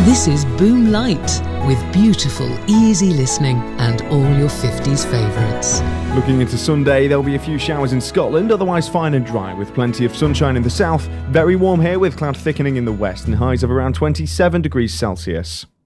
This is Boom Light, with beautiful, easy listening and all your 50s favourites. Looking into Sunday, there'll be a few showers in Scotland, otherwise fine and dry, with plenty of sunshine in the south. Very warm here with cloud thickening in the west and highs of around 27 degrees Celsius.